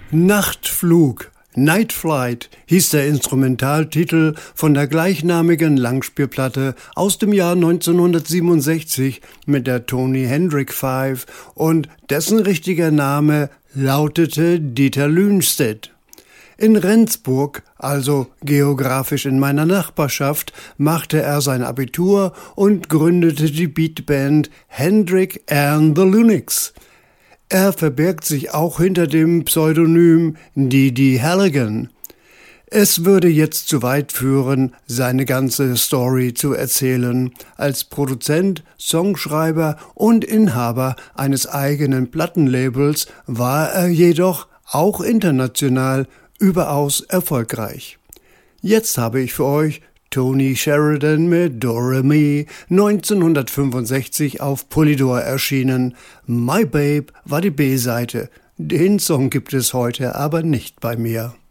Nachtflug, Night Flight hieß der Instrumentaltitel von der gleichnamigen Langspielplatte aus dem Jahr 1967 mit der Tony Hendrick Five und dessen richtiger Name lautete Dieter Lünstedt. In Rendsburg, also geografisch in meiner Nachbarschaft, machte er sein Abitur und gründete die Beatband Hendrick and the Lunics. Er verbirgt sich auch hinter dem Pseudonym Didi Halligan. Es würde jetzt zu weit führen, seine ganze Story zu erzählen. Als Produzent, Songschreiber und Inhaber eines eigenen Plattenlabels war er jedoch auch international überaus erfolgreich. Jetzt habe ich für euch Tony Sheridan mit Do Re Mi, 1965 auf Polydor erschienen. My Babe war die B-Seite. Den Song gibt es heute aber nicht bei mir.